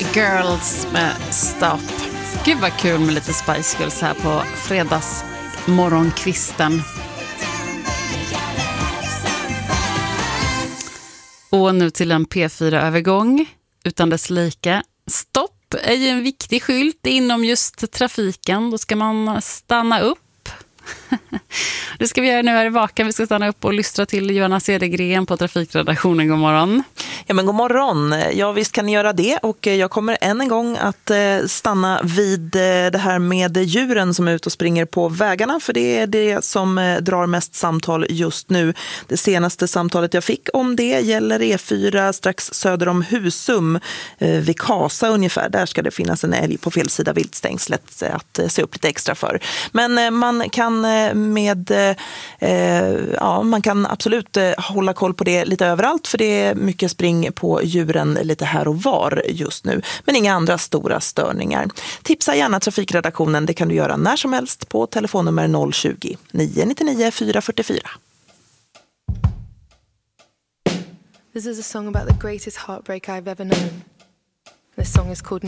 Girls med Stop. Gud vad kul med lite Spice Girls här på fredagsmorgonkvisten. Och nu till en P4-övergång utan dess like. Stopp är ju en viktig skylt inom just trafiken. Då ska man stanna upp. Det ska vi göra nu här i Vakan. Vi ska stanna upp och lyssna till Johanna Cedergren på trafikredaktionen. God morgon. Ja, men god morgon. Ja, visst kan ni göra det. Och jag kommer än en gång att stanna vid det här med djuren som är ute och springer på vägarna. För det är det som drar mest samtal just nu. Det senaste samtalet jag fick om det gäller E4 strax söder om Husum. Vid Kasa ungefär. Där ska det finnas en älg på fel sida viltstängslet att se upp lite extra för. Men man kan man kan absolut hålla koll på det lite överallt. För det är mycket spring på djuren lite här och var just nu. Men inga andra stora störningar. Tipsa gärna trafikredaktionen. Det kan du göra när som helst på telefonnummer 020-999 444. This is a song about the greatest heartbreak I've ever known. This song is called